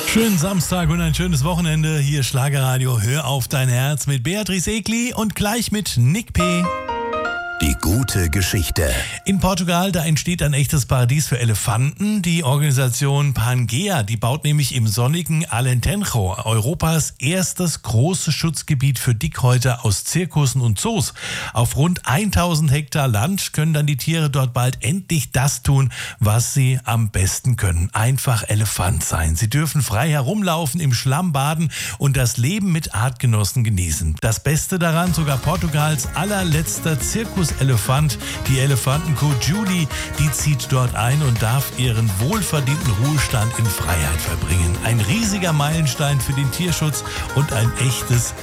Schönen Samstag und ein schönes Wochenende. Hier Schlagerradio, hör auf dein Herz mit Beatrice Egli und gleich mit Nick P. Die gute Geschichte. In Portugal, da entsteht ein echtes Paradies für Elefanten. Die Organisation Pangea, die baut nämlich im sonnigen Alentejo Europas erstes großes Schutzgebiet für Dickhäuter aus Zirkussen und Zoos. Auf rund 1000 Hektar Land können dann die Tiere dort bald endlich das tun, was sie am besten können. Einfach Elefant sein. Sie dürfen frei herumlaufen, im Schlamm baden und das Leben mit Artgenossen genießen. Das Beste daran, sogar Portugals allerletzter Zirkuselefant, die Elefantenkuh Julie, die zieht dort ein und darf ihren wohlverdienten Ruhestand in Freiheit verbringen. Ein riesiger Meilenstein für den Tierschutz und ein echtes